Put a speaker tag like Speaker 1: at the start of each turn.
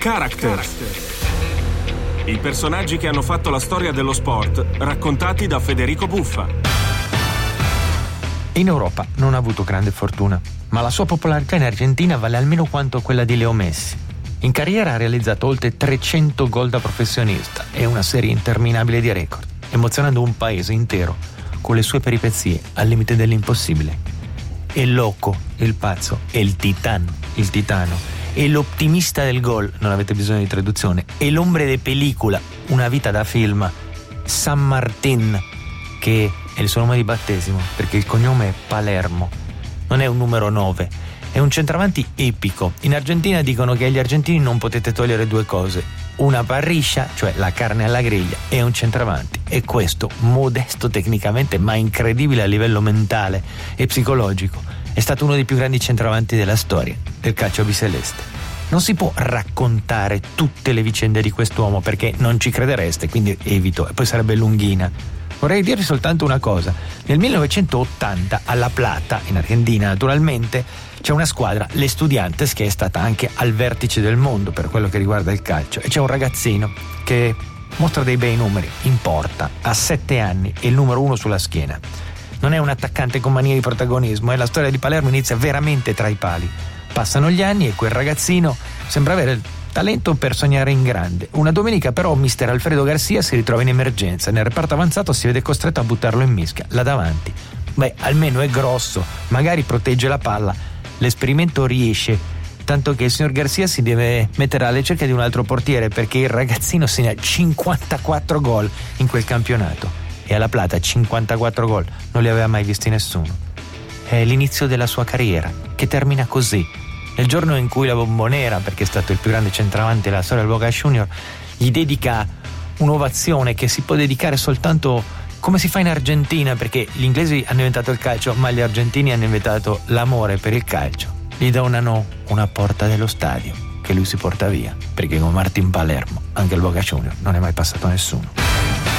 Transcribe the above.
Speaker 1: Characters. I personaggi che hanno fatto la storia dello sport, raccontati da Federico Buffa.
Speaker 2: In Europa non ha avuto grande fortuna, ma la sua popolarità in Argentina vale almeno quanto quella di Leo Messi. In carriera ha realizzato oltre 300 gol da professionista e una serie interminabile di record, emozionando un paese intero con le sue peripezie al limite dell'impossibile. È loco, il pazzo, è il titano, è l'ottimista del gol, non avete bisogno di traduzione, è l'ombre de pellicola, una vita da film, San Martín, che è il suo nome di battesimo, perché il cognome è Palermo, non è un numero 9, è un centravanti epico. In Argentina dicono che agli argentini non potete togliere due cose: una parriscia, cioè la carne alla griglia, e un centravanti. E questo, modesto tecnicamente ma incredibile a livello mentale e psicologico, è stato uno dei più grandi centravanti della storia del calcio biceleste. Non si può raccontare tutte le vicende di quest'uomo perché non ci credereste, quindi evito, e poi sarebbe lunghina. Vorrei dirvi soltanto una cosa: nel 1980 a La Plata, in Argentina naturalmente, c'è una squadra, l'Estudiantes, che è stata anche al vertice del mondo per quello che riguarda il calcio, e c'è un ragazzino che mostra dei bei numeri in porta, a 7 anni, e il numero 1 sulla schiena. Non è un attaccante con mania di protagonismo, e la storia di Palermo inizia veramente tra i pali. Passano gli anni e quel ragazzino sembra avere il talento per sognare in grande. Una domenica però mister Alfredo Garcia si ritrova in emergenza, nel reparto avanzato si vede costretto a buttarlo in mischia, là davanti. Beh, almeno è grosso, magari protegge la palla. L'esperimento riesce, tanto che il signor Garcia si deve mettere alla ricerca di un altro portiere, perché il ragazzino segna 54 gol in quel campionato, e alla Plata 54 gol non li aveva mai visti nessuno. È l'inizio della sua carriera, che termina così, nel giorno in cui la Bombonera, perché è stato il più grande centravanti della storia del Boca Junior, gli dedica un'ovazione che si può dedicare soltanto come si fa in Argentina, perché gli inglesi hanno inventato il calcio, ma gli argentini hanno inventato l'amore per il calcio. Gli donano una porta dello stadio che lui si porta via, perché con Martín Palermo anche il Boca Junior non è mai passato nessuno.